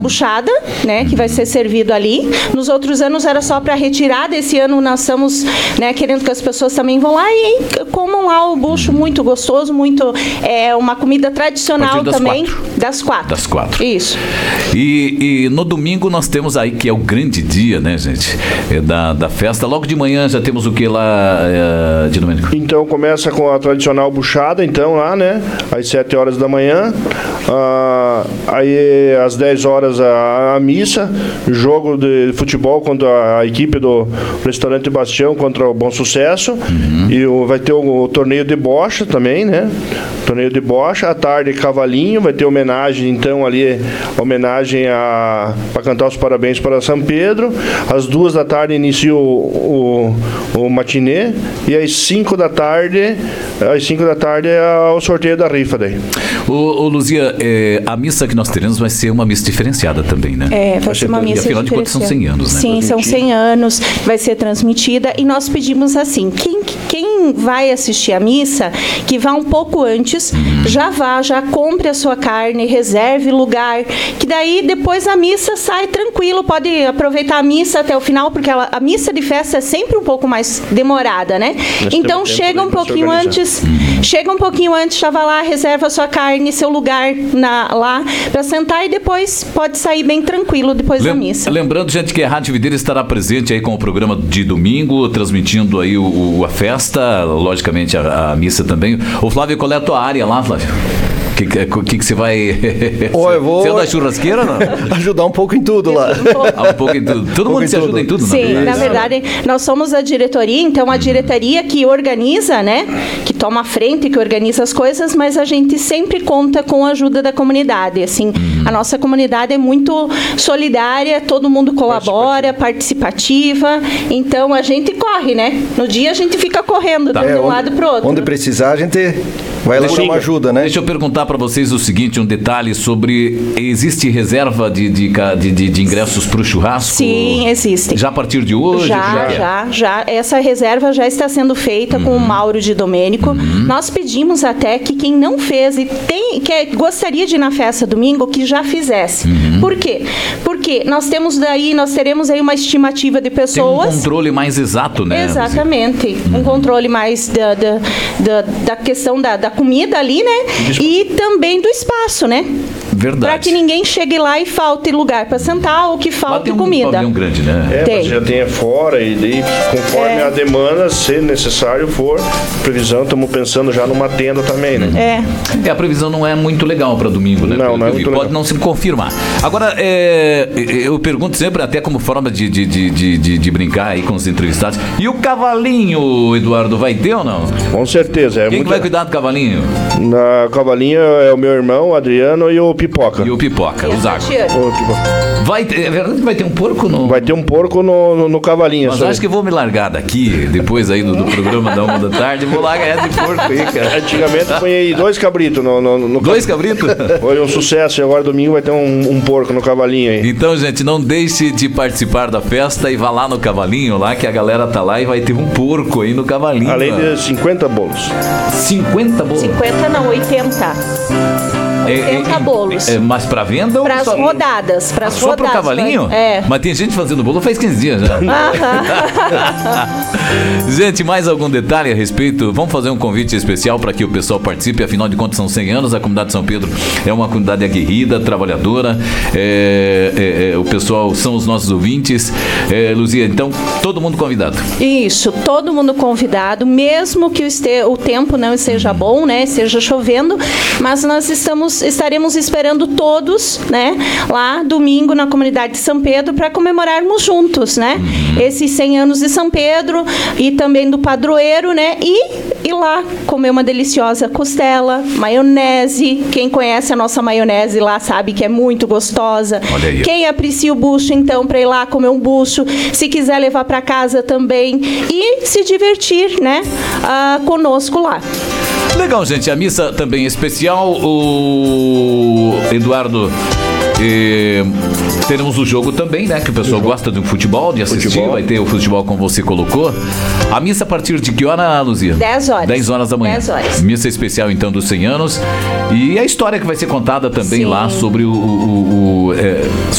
buchada, né, que vai ser servido ali. Nos outros anos era só para retirada. Esse ano nós estamos, né, querendo que as pessoas também vão lá e comam lá o bucho, muito gostoso, muito uma comida tradicional também. Das 4. Das 4. Isso. E no domingo nós temos aí, que é o grande dia, né, gente, da festa. Logo de manhã já temos o que lá, de Domênico? Então começa com a tradicional buchada, então lá, né, às 7 horas da manhã. Aí às 10 horas a missa, jogo de futebol contra a equipe do Restaurante Bastião contra o Bom Sucesso. E vai ter o torneio de bocha também, né? Torneio de bocha. À tarde, cavalinho, vai ter homenagem, então, ali, homenagem para cantar os parabéns para São Pedro. Às 2 da tarde inicia o matinê. E às 5 da tarde é o sorteio da rifa daí. Ô Luzia, a missa que nós teremos vai ser uma missa diferenciada também, né? Vai ser uma missa afinal de contas são 100 anos, né? Sim, são 100 anos, vai ser transmitida, e nós pedimos assim, quem vai assistir a missa, que vá um pouco antes, já compre a sua carne, reserve lugar, que daí depois a missa sai tranquilo, pode aproveitar a missa até o final, porque a missa de festa é sempre um pouco mais demorada, né? Então chega um pouquinho antes, já vai lá, reserva a sua carne, seu lugar lá para sentar, e depois pode sair bem tranquilo depois da missa. Lembrando, gente, que a Rádio Videira estará presente aí com o programa de domingo, transmitindo aí a festa, logicamente a missa também. Ô Flávio, qual é a tua área lá, Flávio? O que você vai... Eu vou... Você é da churrasqueira, não? Ajudar um pouco em tudo lá. Um pouco em tudo. Todo mundo se ajuda em tudo, sim, na verdade, nós somos a diretoria, então a diretoria que organiza, né? Que toma a frente, que organiza as coisas, mas a gente sempre conta com a ajuda da comunidade. Assim, a nossa comunidade é muito solidária, todo mundo colabora, participativa, então a gente corre, né? No dia a gente fica correndo de um lado para o outro. Onde precisar, a gente vai lá dar uma ajuda, né? Deixa eu perguntar para vocês o seguinte, um detalhe sobre... Existe reserva de ingressos para o churrasco? Sim, existe. Já a partir de hoje? Já. Essa reserva já está sendo feita com o Mauro de Domênico. Nós pedimos até que quem não fez e gostaria de ir na festa domingo, que já fizesse. Por quê? Porque nós teremos aí uma estimativa de pessoas... Tem um controle mais exato, né? Exatamente. Um controle mais da questão da comida ali, né? E também do espaço, né? Verdade. Para que ninguém chegue lá e falte lugar para sentar ou que falte comida. Tem um grande, né? Mas já tem fora, e daí, conforme a demanda, se necessário for, previsão, estamos pensando já numa tenda também, né? A previsão não é muito legal para domingo, né? Não é muito legal. Pode não se confirmar. Agora, eu pergunto sempre, até como forma de brincar aí com os entrevistados, e o cavalinho, Eduardo, vai ter ou não? Com certeza. Quem que vai cuidar do cavalinho? Na cavalinho é o meu irmão, o Adriano, e o Pipoca. O Zago. É verdade que vai ter um porco no... Vai ter um porco no cavalinho. Mas acho que eu vou me largar daqui, depois aí do programa da 1 da tarde, vou lá ganhar de porco aí, cara. Antigamente eu ponhei 2 cabritos no 2 cabritos? Foi um sucesso, e agora domingo vai ter um porco no cavalinho aí. Então, gente, não deixe de participar da festa e vá lá no cavalinho, lá que a galera tá lá e vai ter um porco aí no cavalinho. Além de 50 bolos. 50 bolos? 50 não, 80. 80 bolos. Mas para venda ou para as rodadas? Para as só rodadas. Só pro cavalinho? Mas tem gente fazendo bolo faz 15 dias já. Gente, mais algum detalhe a respeito? Vamos fazer um convite especial para que o pessoal participe. Afinal de contas, são 100 anos. A comunidade de São Pedro é uma comunidade aguerrida, trabalhadora. O pessoal são os nossos ouvintes. Luzia, então, todo mundo convidado. Isso, todo mundo convidado, mesmo que o tempo não esteja bom, né? Esteja chovendo, mas nós estaremos esperando todos, né, lá domingo na comunidade de São Pedro para comemorarmos juntos, né, esses 100 anos de São Pedro e também do padroeiro, né, e lá comer uma deliciosa costela, maionese. Quem conhece a nossa maionese lá sabe que é muito gostosa. Olha aí. Quem aprecia o bucho, então, para ir lá comer um bucho, se quiser levar para casa também e se divertir, né, conosco lá. Legal, gente. A missa também é especial. O Eduardo... teremos o jogo também, né? Que o pessoal gosta do futebol, de assistir. Vai ter o futebol como você colocou. A missa a partir de que hora, Luzia? 10 horas. 10 horas da manhã. 10 horas. Missa especial, então, dos 100 anos. E a história que vai ser contada também lá sobre